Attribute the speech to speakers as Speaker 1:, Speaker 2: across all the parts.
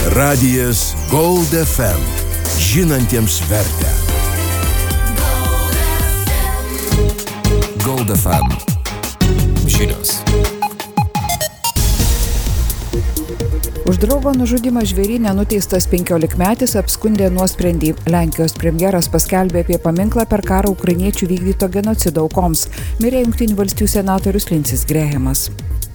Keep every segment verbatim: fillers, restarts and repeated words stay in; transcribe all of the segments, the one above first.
Speaker 1: Radijas Gold F M. Žinantiems vertę. Gold F M. Žinios.
Speaker 2: Už draugo nužudymą žvėryne nuteistas penkiolikmetis apskundė nuosprendį. Lenkijos premjeras paskelbė apie paminklą per karą ukrainiečių vykdyto genocido aukoms. Mirė Jungtinių valstijų senatorius Lindsey Grahamas.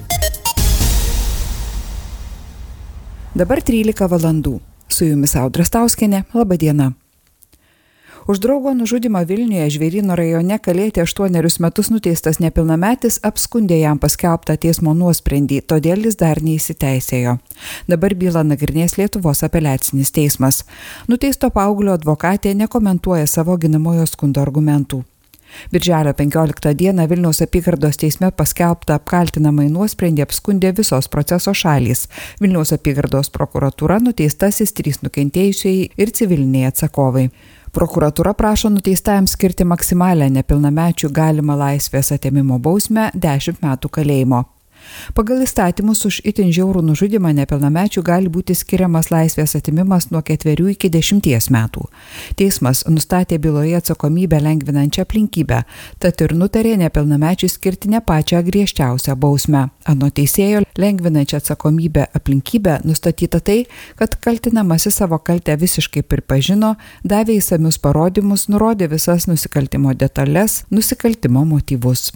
Speaker 2: Dabar trylika valandų. Su jumis Audra Stauskienė. Labą dieną. Už draugo nužudymą Vilniuje Žvėryno rajone kalėti aštuonerius metus nuteistas nepilnametis apskundė jam paskelbtą teismo nuosprendį, todėl jis dar neįsiteisėjo. Dabar bylą nagrinės Lietuvos apeliacinis teismas. Nuteisto paauglio advokatė nekomentuoja savo ginamojo skundo argumentų. Birželio penkioliktą dieną Vilniaus apygardos teisme paskelbtą apkaltinamąjį nuosprendį apskundė visos proceso šalys. Vilniaus apygardos prokuratūra, nuteistasis trys nukentėjusieji ir civiliniai atsakovai. Prokuratūra prašo nuteistajam skirti maksimalią nepilnamečių galimą laisvės atėmimo bausmę dešimt metų kalėjimo. Pagal įstatymus už itin žiaurų nužudymą nepilnamečių gali būti skiriamas laisvės atėmimas nuo ketverių iki dešimties metų. Teismas nustatė byloje atsakomybę lengvinančią aplinkybę, tad ir nutarė nepilnamečių skirti ne pačią griežčiausią bausmę. Anot teisėjo, lengvinančią atsakomybę aplinkybę nustatyta tai, kad kaltinamasis savo kaltę visiškai pripažino, davė įsamius parodymus, nurodė visas nusikaltimo detalės, nusikaltimo motyvus.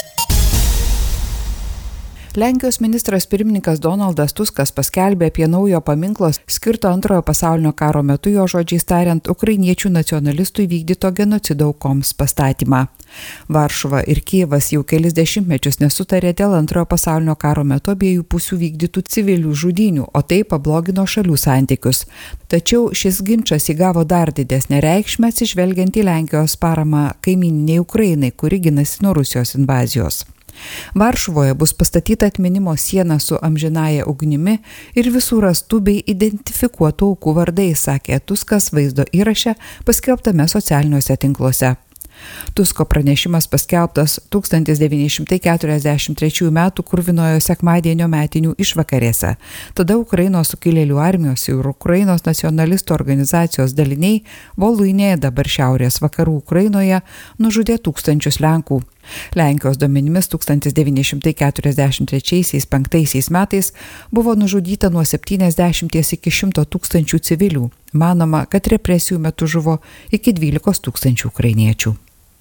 Speaker 2: Lenkijos ministras pirmininkas Donaldas Tuskas paskelbė apie naujo paminklo skirto antrojo pasaulinio karo metu, jo žodžiais tariant, ukrainiečių nacionalistų įvykdyto genocido aukoms pastatymą. Varšuva ir Kijevas jau kelis dešimtmečius nesutarė dėl antrojo pasaulinio karo metu abiejų pusių vykdytų civilių žudynių, o tai pablogino šalių santykius. Tačiau šis ginčas įgavo dar didesnę reikšmę atsižvelgiant į Lenkijos paramą kaimyniniai Ukrainai, kuri ginasi nuo Rusijos invazijos. Varšuvoje bus pastatyta atminimo siena su amžinąja ugnimi ir visų rastų bei identifikuotų aukų vardais, sakė Tuskas vaizdo įraše paskelbtame socialiniuose tinkluose. Tusko pranešimas paskelbtas tūkstantis devyni šimtai keturiasdešimt trečiųjų metų Kruvinojo sekmadienio metinių išvakarėse. Tada Ukrainos sukilėlių armijos ir Ukrainos nacionalistų organizacijos daliniai Voluinėje, dabar šiaurės vakarų Ukrainoje, nužudė tūkstančius Lenkų. Lenkijos duomenimis tūkstantis devyni šimtai keturiasdešimt trečiaisiais penktaisiais metais buvo nužudyta nuo septyniasdešimties iki šimto tūkstančių civilių. Manoma, kad represijų metu žuvo iki dvylikos tūkstančių ukrainiečių.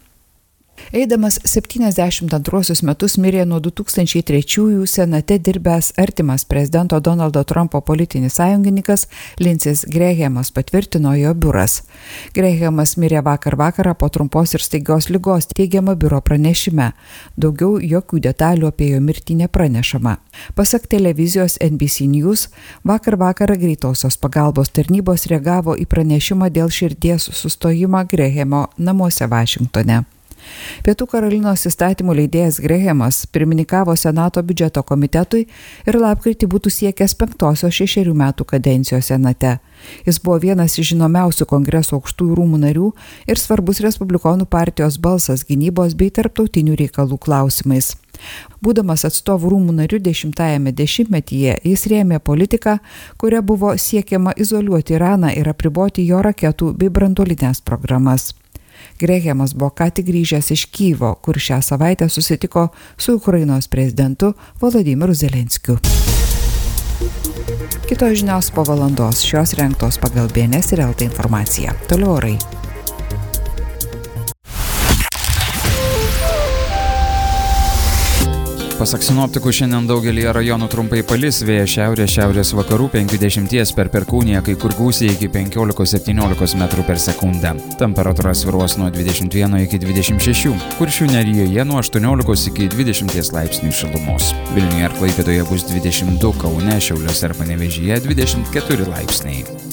Speaker 2: Eidamas septyniasdešimt antruosius metus mirė nuo du tūkstančiai trečiųjų senate dirbęs artimas prezidento Donaldo Trumpo politinis sąjungininkas Lindsey Grahamas, patvirtino jo biuras. Grahamas mirė vakar vakarą po trumpos ir staigios ligos, teigiama biuro pranešime. Daugiau jokių detalių apie jo mirtį nepranešama. Pasak televizijos N B C News, vakar vakarą greitosios pagalbos tarnybos reagavo į pranešimą dėl širdies sustojimą Grahamo namuose Vašingtone. Pietų Karolinos įstatymų leidėjas Grahamas pirmininkavo Senato biudžeto komitetui ir lapkritį būtų siekęs penktosios šešerių metų kadencijos senate. Jis buvo vienas iš žinomiausių kongreso aukštųjų rūmų narių ir svarbus Respublikonų partijos balsas gynybos bei tarptautinių reikalų klausimais. Būdamas atstovų rūmų narių dešimtajame dešimtmetyje, jis rėmė politiką, kuria buvo siekiama izoliuoti Iraną ir apriboti jo raketų bei branduolines programas. Grahamas buvo ką tik grįžęs iš Kijevo, kur šią savaitę susitiko su Ukrainos prezidentu Volodymyru Zelenskiu. Kitos žinios po valandos, šios rengtos pagal B N S ir L T informaciją. Toliau orai.
Speaker 3: Pasak sinoptikų, šiandien daugelį rajonų trumpai palis, vėjas šiaurės šiaurės vakarų penkiasdešimties per perkūniją, kai kur gūsiai iki penkiolikos septyniolikos metrų per sekundę. Temperatūra svyruos nuo dvidešimt vieno iki dvidešimt šešių, Kuršių nerijoje nuo aštuoniolikos iki dvidešimties laipsnių šilumos. Vilniuje ir Klaipėdoje bus dvidešimt du, Kaune, Šiauliuose ir Panevėžyje dvidešimt keturi laipsniai.